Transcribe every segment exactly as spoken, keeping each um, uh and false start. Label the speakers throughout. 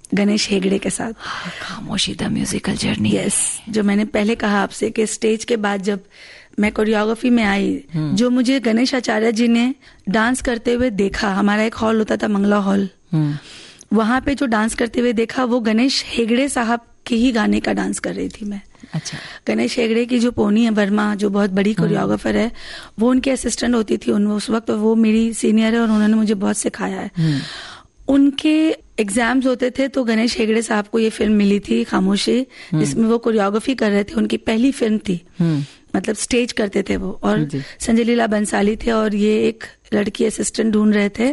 Speaker 1: गणेश हेगड़े के साथ।
Speaker 2: खामोशी द म्यूजिकल जर्नी।
Speaker 1: यस, जो मैंने पहले कहा आपसे कि स्टेज के बाद जब मैं कोरियोग्राफी में आई, जो मुझे गणेश आचार्य जी ने डांस करते हुए देखा, हमारा एक हॉल होता था मंगला हॉल, वहां पे जो डांस करते हुए देखा वो गणेश हेगड़े साहब के ही गाने का डांस कर रही थी मैं।
Speaker 2: अच्छा।
Speaker 1: गणेश हेगड़े की जो पोनी है वर्मा, जो बहुत बड़ी कोरियोग्राफर है, वो उनकी असिस्टेंट होती थी उन उस वक्त, वो मेरी सीनियर है और उन्होंने मुझे बहुत सिखाया है। उनके एग्जाम्स होते थे तो गणेश हेगड़े साहब को ये फिल्म मिली थी खामोशी, जिसमें वो कोरियोग्राफी कर रहे थे। उनकी पहली फिल्म थी, मतलब स्टेज करते थे वो, और संजय लीला बंसाली थे और ये एक लड़की असिस्टेंट ढूंढ रहे थे।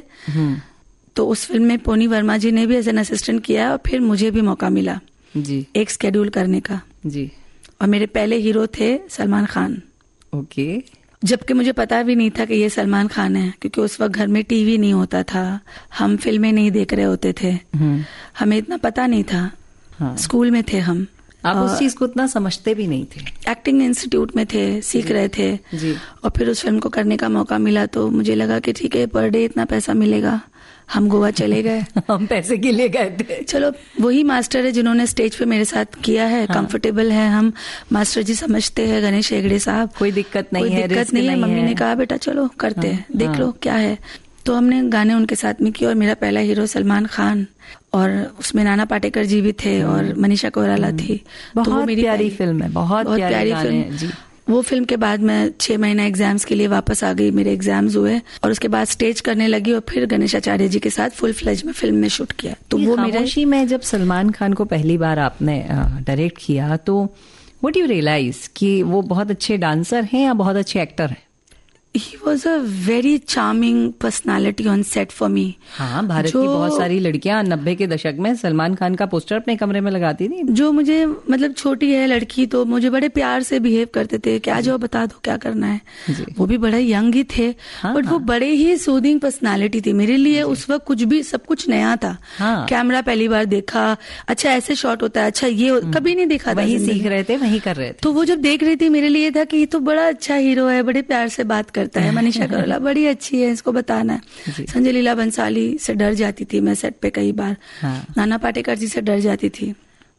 Speaker 1: तो उस फिल्म में पोनी वर्मा जी ने भी एज एन असिस्टेंट किया और फिर मुझे भी मौका मिला
Speaker 2: जी
Speaker 1: एक स्केड्यूल करने का
Speaker 2: जी।
Speaker 1: और मेरे पहले हीरो थे सलमान खान।
Speaker 2: ओके।
Speaker 1: जबकि मुझे पता भी नहीं था कि ये सलमान खान है, क्योंकि उस वक्त घर में टीवी नहीं होता था, हम फिल्में नहीं देख रहे होते थे, हमें इतना पता नहीं था। हाँ। स्कूल में थे हम,
Speaker 2: आप उस चीज को इतना समझते भी नहीं थे।
Speaker 1: एक्टिंग इंस्टीट्यूट में थे, सीख रहे थे
Speaker 2: जी।
Speaker 1: और फिर उस फिल्म को करने का मौका मिला तो मुझे लगा कि ठीक है, पर डे इतना पैसा मिलेगा, हम गोवा चले गए।
Speaker 2: हम पैसे के लिए गए थे।
Speaker 1: चलो, वही मास्टर है जिन्होंने स्टेज पे मेरे साथ किया है। हाँ। कंफर्टेबल है हम, मास्टर जी समझते हैं गणेश हेगड़े साहब,
Speaker 2: कोई दिक्कत नहीं है,
Speaker 1: कोई दिक्कत नहीं है। मम्मी ने कहा बेटा चलो करते हैं, देख लो क्या है। तो हमने गाने उनके साथ में किए और मेरा पहला हीरो सलमान खान, और उसमें नाना पाटेकर जी भी थे और मनीषा कोइराला थी।
Speaker 2: बहुत
Speaker 1: तो मेरी
Speaker 2: प्यारी फिल्म है, बहुत, बहुत प्यारी फिल्म जी।
Speaker 1: वो फिल्म के बाद मैं छह महीना एग्जाम्स के लिए वापस आ गई, मेरे एग्जाम्स हुए और उसके बाद स्टेज करने लगी और फिर गणेश आचार्य जी के साथ फुल फ्लेज में फिल्म में शूट किया। तो वो मेरे
Speaker 2: खामोशी में जब सलमान खान को पहली बार आपने डायरेक्ट किया तो व्हाट यू रियलाइज कि वो बहुत अच्छे डांसर हैं या बहुत अच्छे एक्टर हैं?
Speaker 1: He was a very charming personality on set for me.
Speaker 2: हाँ, भारत की बहुत सारी लड़कियां नब्बे के दशक में सलमान खान का पोस्टर अपने कमरे में लगाती थी।
Speaker 1: जो मुझे, मतलब छोटी है लड़की तो मुझे बड़े प्यार से बिहेव करते थे, क्या जो बता दो क्या करना है। वो भी बड़े यंग ही थे,
Speaker 2: हाँ,
Speaker 1: बट
Speaker 2: हाँ.
Speaker 1: वो बड़े ही सूदिंग पर्सनालिटी थी मेरे लिए। उस वक्त कुछ भी, सब कुछ नया था।
Speaker 2: हाँ.
Speaker 1: कैमरा पहली बार देखा, अच्छा ऐसे शॉट होता है, अच्छा ये कभी नहीं देखा था।
Speaker 2: वही सीख रहे थे, वही कर रहे थे।
Speaker 1: तो वो जब देख रही थी मेरे लिए था कि ये तो बड़ा अच्छा हीरो है, बड़े प्यार से बात करता है, मनीषा बड़ी अच्छी है, इसको बताना है। संजय लीला बंसाली से डर जाती थी मैं सेट पे कई बार। हाँ। नाना पाटेकर जी से डर जाती थी,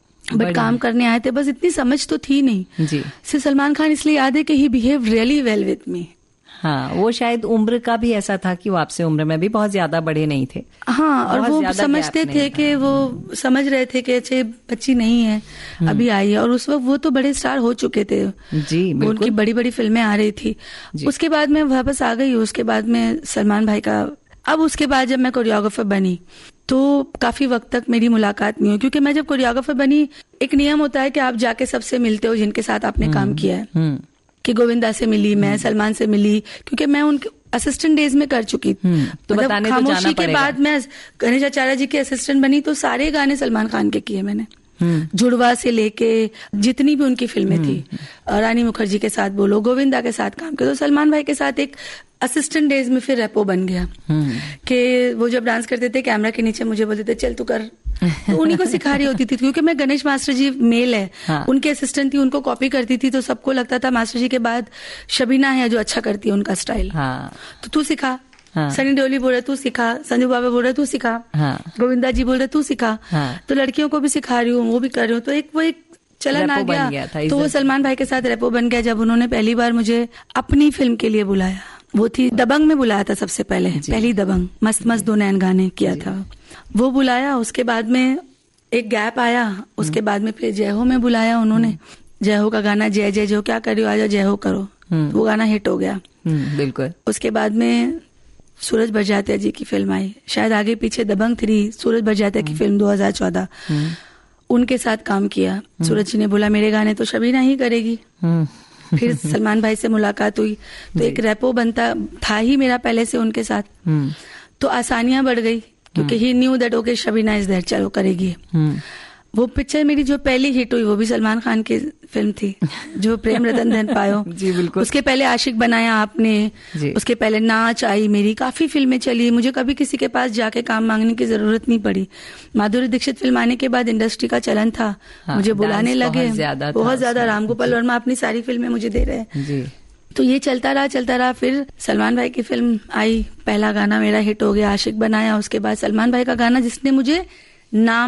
Speaker 1: बट काम करने आए थे, बस इतनी समझ तो थी नहीं जी। सिर्फ सलमान खान इसलिए याद है कि ही behave really well with me.
Speaker 2: हाँ, वो शायद उम्र का भी ऐसा था कि वो आपसे उम्र में भी बहुत ज्यादा बड़े नहीं थे।
Speaker 1: हाँ, और वो समझते थे कि वो समझ रहे थे कि अच्छे बच्ची नहीं है, अभी आई है, और उस वक्त वो तो बड़े स्टार हो चुके थे
Speaker 2: जी, बिल्कुल।
Speaker 1: उनकी बड़ी बड़ी फिल्में आ रही थी। उसके बाद मैं वापस आ गई, उसके बाद में सलमान भाई का, अब उसके बाद जब मैं कोरियोग्राफर बनी तो काफी वक्त तक मेरी मुलाकात नहीं हुई, क्योंकि मैं जब कोरियोग्राफर बनी, एक नियम होता है कि आप जाके सबसे मिलते हो जिनके साथ आपने काम किया है। कि गोविंदा से मिली मैं, सलमान से मिली, क्योंकि मैं उनके असिस्टेंट डेज में कर चुकी थी।
Speaker 2: तो
Speaker 1: मतलब खामोशी के बाद मैं गणेश आचार्य जी के असिस्टेंट बनी तो सारे गाने सलमान खान के किए मैंने, जुड़वा से लेके जितनी भी उनकी फिल्में थी, रानी मुखर्जी के साथ बोलो, गोविंदा के साथ काम किया। तो सलमान भाई के साथ एक असिस्टेंट डेज में फिर रेपो बन गया कि वो जब डांस करते थे कैमरा के नीचे मुझे बोलते थे चल तू कर, तो उन्हीं को सिखा रही होती थी, क्योंकि मैं गणेश मास्टर जी मेल है। हाँ। उनके असिस्टेंट थी, उनको कॉपी करती थी, तो सबको लगता था मास्टर जी के बाद शबीना है जो अच्छा करती है उनका स्टाइल। हाँ। तो तू सिखा। हाँ। सनी देओल बोल रहे तू सिखा, संजू बाबा बोल रहे तू सिखा। हाँ। गोविंदा जी बोल रहे तू सिखा। हाँ। तो लड़कियों को भी सिखा रही हूँ, वो भी कर रही हूँ, तो एक वो एक चलन आ गया, गया तो वो सलमान भाई के साथ रेपो बन गया। जब उन्होंने पहली बार मुझे अपनी फिल्म के लिए बुलाया, वो थी दबंग में बुलाया था सबसे पहले, पहली दबंग, मस्त मस्त दो नैन गाने किया था, वो बुलाया। उसके बाद में एक गैप आया, उसके बाद में फिर जय हो में बुलाया उन्होंने, जय हो का गाना, जय जय जो क्या करियो आजा जय हो करो, वो गाना हिट हो गया।
Speaker 2: बिल्कुल।
Speaker 1: उसके बाद में सूरज बरजात्या जी की फिल्म आई, शायद आगे पीछे दबंग थ्री, सूरज बरजात्या की फिल्म दो हज़ार चौदह, उनके साथ काम किया। सूरज जी ने बोला मेरे गाने तो शबीना ही करेगी। फिर सलमान भाई से मुलाकात हुई तो एक रेपो बनता था ही मेरा पहले से उनके साथ, तो आसानियां बढ़ गई, क्योंकि ही knew that okay Shabina is there, चलो करेगी। वो पिक्चर मेरी जो पहली हिट हुई वो भी सलमान खान की फिल्म थी, जो प्रेम रतन धन पायो।
Speaker 2: जी बिल्कुल।
Speaker 1: उसके पहले आशिक बनाया आपने, उसके पहले नाच आई मेरी, काफी फिल्में चली, मुझे कभी किसी के पास जाके काम मांगने की जरूरत नहीं पड़ी। माधुरी दीक्षित फिल्म आने के बाद इंडस्ट्री का चलन था, हाँ, मुझे बुलाने लगे बहुत ज्यादा। राम गोपाल वर्मा अपनी सारी फिल्में मुझे दे रहे हैं, तो ये चलता रहा चलता रहा। फिर सलमान भाई की फिल्म आई, पहला गाना मेरा हिट हो गया, आशिक बनाया। उसके बाद सलमान भाई का गाना जिसने मुझे नाम